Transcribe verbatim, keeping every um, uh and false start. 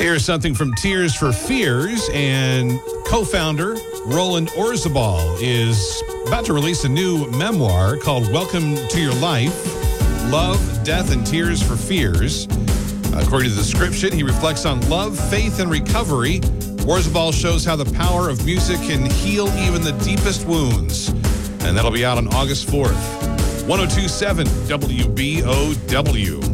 Here's something from Tears for Fears, and co-founder Roland Orzabal is about to release a new memoir called Welcome to Your Life, Love, Death, and Tears for Fears. According to the description, he reflects on love, faith, and recovery. Orzabal shows how the power of music can heal even the deepest wounds. And that'll be out on August fourth. one oh two point seven W B O W.